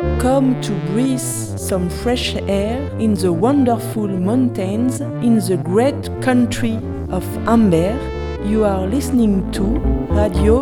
Come to breathe some fresh air in the wonderful mountains in the great country of Amber. You are listening to Radio